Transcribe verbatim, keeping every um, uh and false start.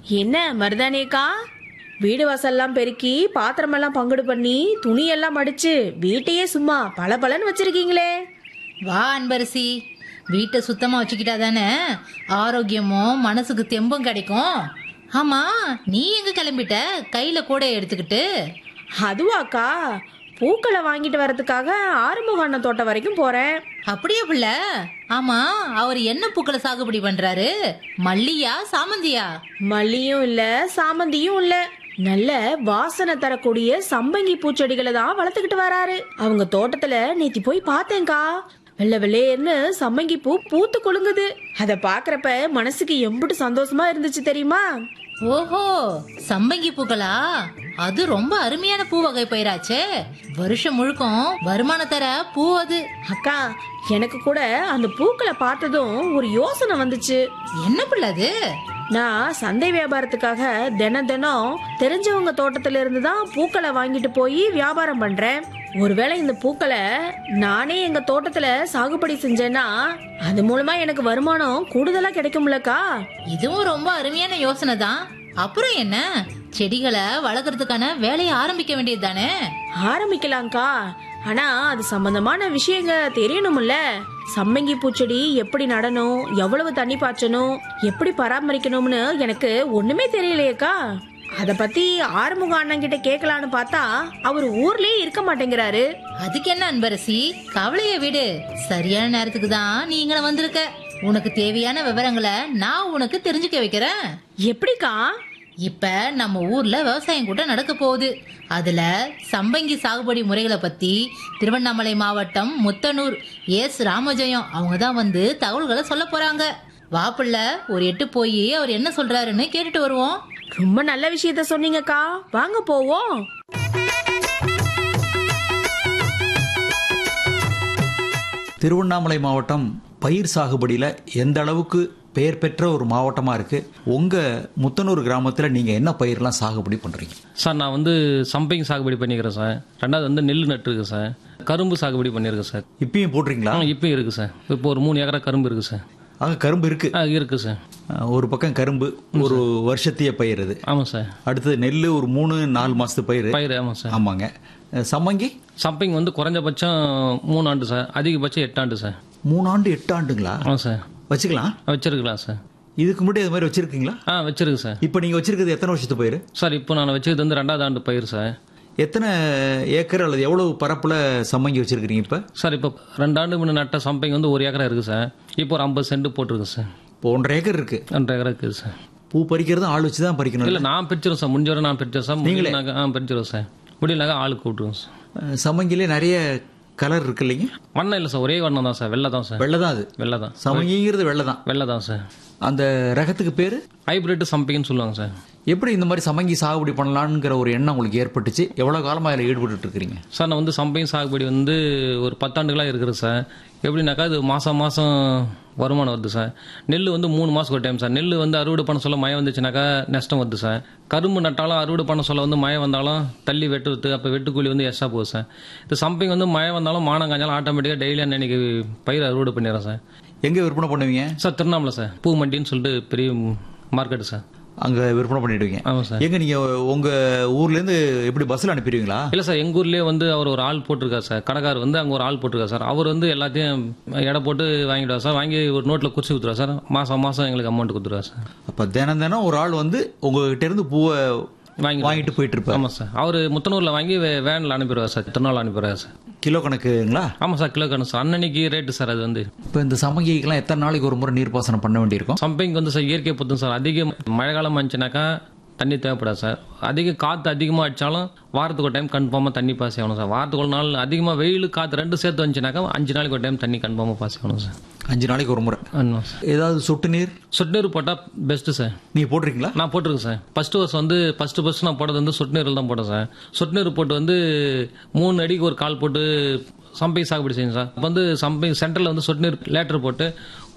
என்ன மருதானேக்கா, வீடு வாசல்லாம் பெருக்கி பாத்திரமெல்லாம் பங்குடு பண்ணி துணியெல்லாம் மடிச்சு வீட்டையே சும்மா பளபளன்னு வச்சிருக்கீங்களே. வா அன்பரசி, வீட்டை சுத்தமா வச்சுக்கிட்டா தானே ஆரோக்கியமும் மனசுக்கு தெம்பும் கிடைக்கும். ஆமா, நீ எங்க கிளம்பிட்ட கையில கூட எடுத்துக்கிட்டு? அதுவாக்கா, பூக்களை வாங்கிட்டு வரதுக்காக ஆறுமுக அண்ணன் தோட்டம் வரைக்கும் போறேன். அப்படியே புள்ள? ஆமா, அவர் என்ன பூக்களை சாகுபடி பண்றாரு? மல்லியா சாமந்தியா? மல்லியும் இல்ல சாமந்தியும் இல்ல, நல்ல வாசனை தரக்கூடிய சம்பங்கி பூச்செடிகளை தான் வளர்த்துக்கிட்டு வராரு. அவங்க தோட்டத்துல நேத்தி போய் பார்த்தேன்கா. வெள்ளை வெள்ளையர்னு சம்மங்கி பூ பூத்து குலுங்குது. அத பாக்குறப்ப மனசுக்கு எம்பிட்டு சந்தோஷமா இருந்துச்சு தெரியுமா? ஓஹோ, சம்பங்கி பூக்களா? அது ரொம்ப அருமையான பூ வகை பயிராச்சே. வருஷம் முழுக்கும் வருமானம் தர பூ அது. அக்கா, எனக்கு கூட அந்த பூக்களை பார்த்ததும் ஒரு யோசனை வந்துச்சு. என்ன பிள்ளை அது? நான் சந்தை வியாபாரத்துக்காக தினம் தினம் தெரிஞ்சவங்க தோட்டத்துல இருந்து தான் பூக்களை வாங்கிட்டு போய் வியாபாரம் பண்றேன். ஒருவேளை இந்த பூக்களை நானே எங்க தோட்டத்துல சாகுபடி செஞ்சேன்னா அது மூலமா எனக்கு வருமானம் கூடுதலா கிடைக்கும்லக்கா. இதுவும் ரொம்ப அருமையான யோசனை தான். அப்புறம் என்ன, செடிகளை வளர்க்கறதுக்கான வேலையை ஆரம்பிக்க வேண்டியது தானே? ஆரம்பிக்கலாம்க்கா, ஆனா அது சம்பந்தமான விஷயங்க தெரியணும்ல. சம்மங்கி பூச்செடி எப்படி நடணும், எவ்வளவு தண்ணி பாய்ச்சணும், எப்படி பராமரிக்கணும்னு எனக்கு ஒண்ணுமே தெரியலையேக்கா. அத பத்தி ஆறுமுக அண்ணன் கிட்ட கேட்கலான்னு பார்த்தா அவர் ஊர்லயே இருக்க மாட்டேங்கிறாரு. அதுக்கு என்ன அன்பரசி, கவலைய விடு. சரியான நேரத்துக்கு தான் நீ இங்க வந்திருக்க. உனக்கு தேவையான விவரங்களை நான் உனக்கு தெரிஞ்சுக்க வைக்கிறேன். எப்படிக்கா? இப்ப நம்ம ஊர்ல விவசாயம் கூட நடக்க போகுது. அதுல சம்பங்கி சாகுபடி முறைகளை பத்தி திருவண்ணாமலை மாவட்டம் முத்தனூர் எஸ் ராமஜெயம் அவங்க தான் வந்து தகவல்களை சொல்ல போறாங்க. வாப்புள்ள ஒரு எட்டு போய் அவர் என்ன சொல்றாருன்னு கேட்டுட்டு வருவோம். ரொம்ப நல்ல விஷயத்த சொன்னீங்கக்கா, வாங்க போவோம். திருவண்ணாமலை மாவட்டம் பயிர் சாகுபடியில எந்த அளவுக்கு பெயர் பெற்ற ஒரு மாவட்டமா இருக்கு. உங்க முத்தனூர் கிராமத்துல நீங்க என்ன பயிரெல்லாம் சாகுபடி பண்றீங்க? சார், நான் வந்து சம்பங்கி சாகுபடி பண்ணிக்கிறேன் சார். ரெண்டாவது வந்து நெல் நட்டுருக்கு சார். கரும்பு சாகுபடி பண்ணியிருக்கேன் சார். இப்பயும் போடுறீங்களா? இப்பயும் இருக்கு சார். இப்போ ஒரு மூணு ஏக்கரா கரும்பு இருக்கு சார். அங்க கரும்பு இருக்கு? இருக்கு சார். ஒரு பக்கம் கரும்பு ஒரு வருஷத்திய பயிர் அது. ஆமா சார். அடுத்தது நெல் ஒரு மூணு நாலு மாசத்து பயிர். பயிர் ஆமா சார். ஆமாங்க. சம்பங்கி சம்பங்கி வந்து குறைஞ்சபட்சம் மூணு ஆண்டு சார், அதிகபட்சம் எட்டு ஆண்டு சார். மூணு ஆண்டு எட்டு ஆண்டுங்களா? ஆமா சார். வச்சுக்கலாம்? வச்சிருக்கலாம் சார். இதுக்கு முன்னாடி இது மாதிரி வச்சிருக்கீங்களா? ஆ வச்சிருக்கு சார். இப்போ நீங்க வச்சிருக்கிறது எத்தனை வருஷத்து பயிர் சார்? இப்போ நான் வச்சிருக்கிறது வந்து ரெண்டாவது ஆண்டு பயிர் சார். எத்தனை ஏக்கர் அல்லது எவ்வளவு பரப்புல சம்பங்கி வச்சிருக்கீங்க இப்ப? சார், இப்போ ரெண்டு ஆண்டு முன்ன நட்ட சம்பங்கி வந்து ஒரு ஏக்கரா இருக்கு சார். இப்போ ஒரு ஐம்பது சென்ட் போட்டிருக்கு சார். இப்போ ஒன்றரை ஏக்கர் இருக்கு. ஒன்றரை ஏக்கரா இருக்கு சார். பூ பறிக்கிறது ஆள் வச்சு தான் பறிக்கணும்? இல்ல, நான் பிரிச்சிருவேன் சார். முடிஞ்ச வரை நான் பிரிச்சேன் சார். நீங்களே? ஆ பிரிச்சிருவேன் சார். முடியலனாக்கா ஆளுக்கு கூப்பிட்டுருவோம் சார். சம்பங்கிலே நிறைய கலர் இருக்கு இல்லைங்க? வண்ணம் இல்லை சார், ஒரே வண்ணம் தான் சார். வெள்ளை தான் சார். வெள்ளை தான் அது? வெள்ளை தான். சம்பங்கிங்கிறது வெள்ளை தான்? வெள்ளை தான் சார். அந்த ரகத்துக்கு பேரு ஹைபிரிட் சம்பங்கின்னு சொல்லுவாங்க சார். எப்படி இந்த மாதிரி சம்பங்கி சாகுபடி பண்ணலாம்ங்கிற ஒரு எண்ணம் உங்களுக்கு ஏற்பட்டுச்சு? எவ்வளவு காலமா அதில் ஈடுபட்டு இருக்கிறீங்க? சார், நான் வந்து சம்பங்கி சாகுபடி வந்து ஒரு பத்தாண்டுகளாக இருக்கிறது சார். எப்படின்னாக்கா இது மாதம் மாதம் வருமானம் வருது சார். நெல் வந்து மூணு மாதம் ஒரு டைம் சார். நெல் வந்து அறுவடை பண்ண சொல்ல மழை வந்துச்சுனாக்கா நஷ்டம் வருது சார். கரும்பு நட்டாலும் அறுவடை பண்ண சொல்ல வந்து மழை வந்தாலும் தள்ளி வெட்டுறது, அப்போ வெட்டுக்கூலி வந்து எக்ஸ்ட்ரா போகுது சார். இது சம்பங்கி வந்து மழை வந்தாலும் மானம் காஞ்சாலும் ஆட்டோமேட்டிக்காக டெய்லி அன்னைக்கு பயிர் அறுவடை பண்ணிடுறேன் சார். எங்கே விற்பனை பண்ணுவீங்க சார்? திருவண்ணாமலை சார். பூ மண்டின்னு சொல்லிட்டு பெரிய மார்க்கெட்டு சார். அங்க விற்பனை பண்ணிடுவீங்க? ஆமா சார். எங்க நீங்க உங்க ஊர்ல இருந்து எப்படி பஸ்ல அனுப்பிடுவீங்களா? இல்ல சார், எங்க ஊர்லயே வந்து அவர் ஒரு ஆள் போட்டிருக்காரு சார். கடைக்காரர் வந்து அங்க ஒரு ஆள் போட்டிருக்காரு சார். அவர் வந்து எல்லாத்தையும் எடை போட்டு வாங்கிடுவார் சார். வாங்கி ஒரு நோட்ல குறிச்சு கொடுத்துருவார் சார். மாசம் மாசம் எங்களுக்கு அமௌண்ட் கொடுத்துருவார் சார். அப்ப தினம் தினம் ஒரு ஆள் வந்து உங்ககிட்ட இருந்து பூவை வாங்கி வாங்கிட்டு போயிட்டு இருப்பாரு? ஆமா சார். அவர் முத்தனூர்ல வாங்கி வேன்ல அனுப்பிடுவார் சார். திருநாள் அனுப்பிடுவார் சார். கிலோ கணக்குங்களா? ஆமா சார், கிலோ கணக்கு சார். அன்னன்னைக்கு ரேட்டு சார். அது வந்து இப்போ இந்த சம்பங்கிக்கெல்லாம் எத்தனை நாளைக்கு ஒரு முறை நீர்ப்பாசனம் பண்ண வேண்டியிருக்கும்? சம்பங்கி வந்து சார் இயற்கை பொறுத்தும் சார். அதிக மழை காலம் வந்துச்சுனாக்கா தண்ணி தேவைப்படாது சார். அதிக காற்று அதிகமாக அடித்தாலும் வாரத்துக்கு ஒரு டைம் கன்ஃபார்மாக தண்ணி பாசி ஆகணும் சார். வாரத்துக்கு ஒரு நாள் அதிகமாக வெயில் காற்று ரெண்டு சேர்த்து வந்துச்சுனாக்கா அஞ்சு நாளைக்கு ஒரு டைம் தண்ணி கன்ஃபார்மாக பாசி ஆகணும் சார். அஞ்சு நாளைக்கு ஒரு முறை? ஆமாம் சார். ஏதாவது சொட்டு நீர்? சொட்டு நீர் போட்டால் பெஸ்ட்டு சார். நீங்கள் போட்டிருக்கீங்களா? நான் போட்டிருக்கேன் சார். ஃபர்ஸ்ட் வருஷம் வந்து ஃபர்ஸ்ட் ஃபர்ஸ்ட் நான் போட்டது வந்து சொட்டு நீரில் தான் போட்டேன் சார். சொட்டு நீர் போட்டு வந்து மூணு அடிக்கு ஒரு கால் போட்டு சம்பங்கி சாகுபடி செய்யும் சார். அப்போ வந்து சம்பங்கி சென்டரில் வந்து சொட்டு நீர் லேட்டர் போட்டு